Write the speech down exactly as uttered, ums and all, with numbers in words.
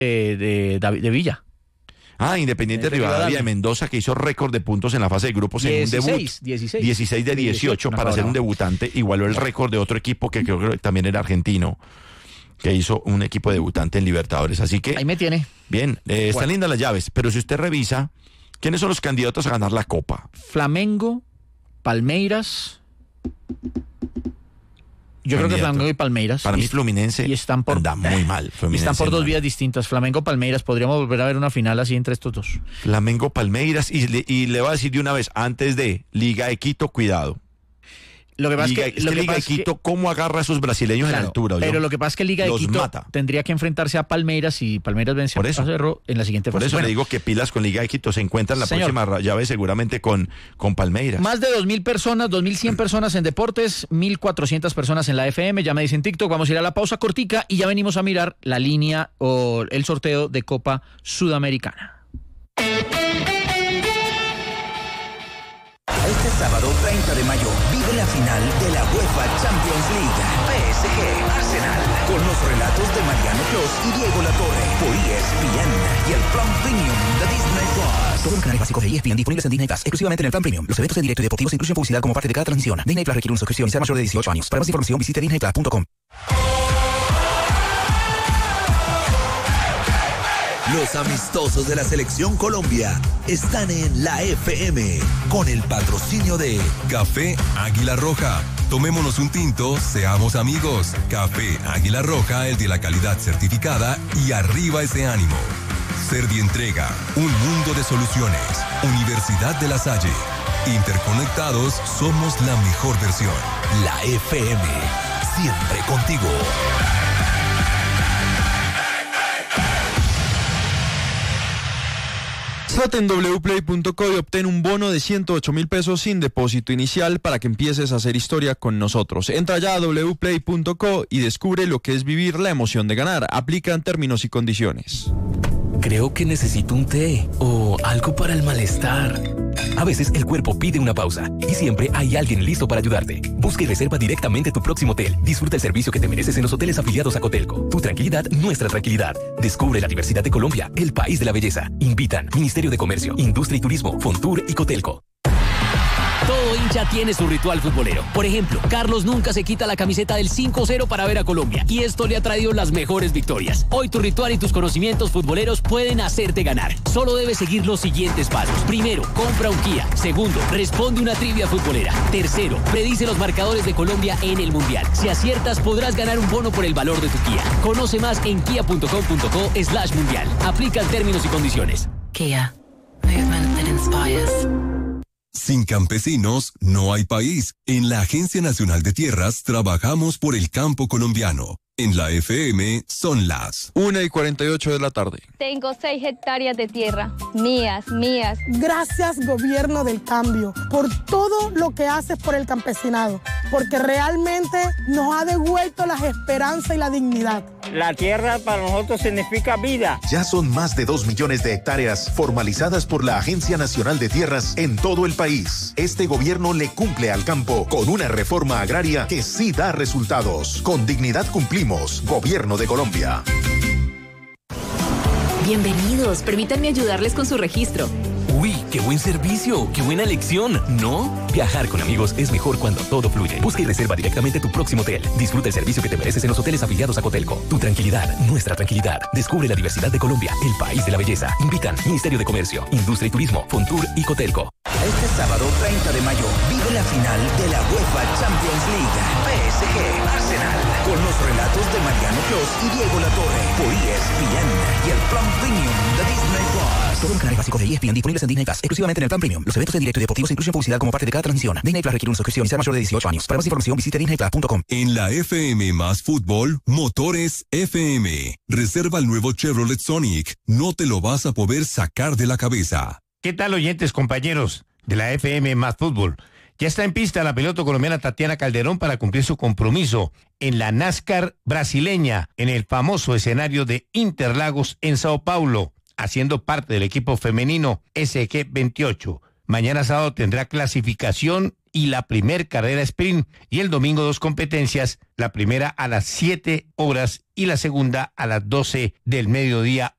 de, de, de, de Villa. Ah, Independiente Rivadavia de Mendoza, que hizo récord de puntos en la fase de grupos en un debut. dieciséis. dieciséis de dieciocho para ser un debutante. Igualó el récord de otro equipo que creo que también era argentino, que hizo un equipo debutante en Libertadores. Así que... ahí me tiene. Bien, eh, están bueno. lindas las llaves, pero si usted revisa, ¿quiénes son los candidatos a ganar la Copa? Flamengo, Palmeiras... Yo Candidato. creo que Flamengo y Palmeiras. Para y, mí Fluminense y están por, anda muy mal. Fluminense están por dos mal. vías distintas. Flamengo, Palmeiras. Podríamos volver a ver una final así entre estos dos. Flamengo, Palmeiras. Y le, y le voy a decir de una vez, antes de Liga de Quito, cuidado. Lo que pasa Liga, es que, es lo que que Liga pasa de es que, Quito, ¿cómo agarra a esos brasileños claro, en altura? Pero yo? lo que pasa es que Liga de Los Quito mata. tendría que enfrentarse a Palmeiras y Palmeiras vence Por a eso. Cerro en la siguiente fase. Por eso Bueno, le digo que pilas con Liga de Quito. Se encuentran la señor. próxima llave seguramente con, con Palmeiras. Más de dos mil personas, dos mil cien personas en deportes, mil cuatrocientas personas en la F M. Ya me dicen TikTok. Vamos a ir a la pausa cortica y ya venimos a mirar la línea o el sorteo de Copa Sudamericana. Este sábado treinta de mayo vive la final de la UEFA Champions League. P S G Arsenal. Con los relatos de Mariano Clos y Diego Latorre. Por E S P N y el plan premium de Disney Plus. Todos los canales básicos de E S P N disponibles en Disney Plus. Exclusivamente en el plan premium. Los eventos en directo y deportivos incluyen publicidad como parte de cada transmisión. Disney Plus requiere una suscripción y ser mayor de dieciocho años. Para más información visite disney plus punto com. Los amistosos de la Selección Colombia están en la F M con el patrocinio de Café Águila Roja. Tomémonos un tinto, seamos amigos. Café Águila Roja, el de la calidad certificada y arriba ese ánimo. Servientrega, un mundo de soluciones. Universidad de La Salle. Interconectados, somos la mejor versión. la F M, siempre contigo. Inscríbete en doble u play punto co y obtén un bono de ciento ocho mil pesos sin depósito inicial para que empieces a hacer historia con nosotros. Entra ya a doble u play punto co y descubre lo que es vivir la emoción de ganar. Aplican términos y condiciones. Creo que necesito un té o algo para el malestar. A veces el cuerpo pide una pausa y siempre hay alguien listo para ayudarte. Busca y reserva directamente tu próximo hotel. Disfruta el servicio que te mereces en los hoteles afiliados a Cotelco. Tu tranquilidad, nuestra tranquilidad. Descubre la diversidad de Colombia, el país de la belleza. Invitan Ministerio de Comercio, Industria y Turismo, Fontur y Cotelco. Todo hincha tiene su ritual futbolero. Por ejemplo, Carlos nunca se quita la camiseta del cinco cero para ver a Colombia y esto le ha traído las mejores victorias. Hoy tu ritual y tus conocimientos futboleros pueden hacerte ganar. Solo debes seguir los siguientes pasos. Primero, compra un Kia. Segundo, responde una trivia futbolera. Tercero, predice los marcadores de Colombia en el Mundial. Si aciertas, podrás ganar un bono por el valor de tu Kia. Conoce más en kia punto com punto co slash mundial. Aplican términos y condiciones. Kia. Movement that inspires. Sin campesinos no hay país. En la Agencia Nacional de Tierras trabajamos por el campo colombiano. En la F M son las una y cuarenta y ocho de la tarde. Tengo seis hectáreas de tierra, mías, mías. Gracias, gobierno del cambio, por todo lo que haces por el campesinado, porque realmente nos ha devuelto la esperanza y la dignidad. La tierra para nosotros significa vida. Ya son más de dos millones de hectáreas formalizadas por la Agencia Nacional de Tierras en todo el país. Este gobierno le cumple al campo con una reforma agraria que sí da resultados. Con dignidad cumplimos. Gobierno de Colombia. Bienvenidos, permítanme ayudarles con su registro. Uy, qué buen servicio, qué buena elección, ¿no? Viajar con amigos es mejor cuando todo fluye. Busca y reserva directamente tu próximo hotel. Disfruta el servicio que te mereces en los hoteles afiliados a Cotelco. Tu tranquilidad, nuestra tranquilidad. Descubre la diversidad de Colombia, el país de la belleza. Invitan Ministerio de Comercio, Industria y Turismo, Fontur y Cotelco. Este sábado treinta de mayo vive la final de la UEFA Champions League. P S G Arsenal. Con los relatos de Mariano Clos y Diego Latorre. Por E S P N y el plan premium de Disney Plus. Todos los canales básicos de E S P N disponibles en Disney Plus. Exclusivamente en el plan premium. Los eventos en directo y deportivos incluyen publicidad como parte de cada transmisión. Disney Plus requiere una suscripción y ser mayor de dieciocho años. Para más información visite disney plus punto com. En la F M más fútbol, Motores F M. Reserva el nuevo Chevrolet Sonic. No te lo vas a poder sacar de la cabeza. ¿Qué tal, oyentes, compañeros de la F M más fútbol? Ya está en pista la piloto colombiana Tatiana Calderón para cumplir su compromiso en la NASCAR brasileña, en el famoso escenario de Interlagos en Sao Paulo, haciendo parte del equipo femenino S G veintiocho. Mañana sábado tendrá clasificación y la primer carrera sprint. Y el domingo dos competencias, la primera a las siete horas y la segunda a las doce del mediodía